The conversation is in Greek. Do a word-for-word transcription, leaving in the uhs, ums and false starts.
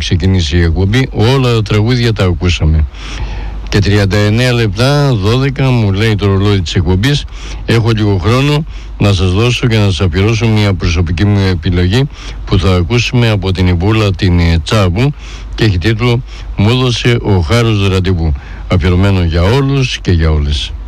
ξεκινήσει η εκπομπή, όλα τα τραγούδια τα ακούσαμε. Και τριάντα εννέα λεπτά, δώδεκα μου λέει το ρολόι της εκπομπής. Έχω λίγο χρόνο να σας δώσω και να σας αφιερώσω μια προσωπική μου επιλογή που θα ακούσουμε από την Ιβούλα την Τσάμπου και έχει τίτλο «Μου έδωσε ο χάρος ραντεβού», αφιερωμένο για όλους και για όλες.